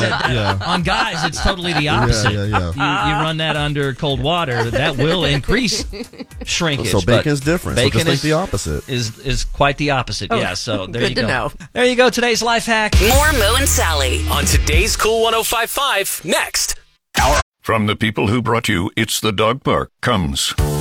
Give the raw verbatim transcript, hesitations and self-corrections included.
yeah. On guys, it's totally the opposite. Yeah, yeah, yeah. You, you run that under cold water, that will increase shrinkage. So bacon's different. Bacon so just think is, the opposite. Is is quite the opposite. Oh, yeah. So there good you to go. know. There you go. Today's life hack. More Mo and Sally On today's Cool one oh five point five, next. From the people who brought you It's the Dog Park comes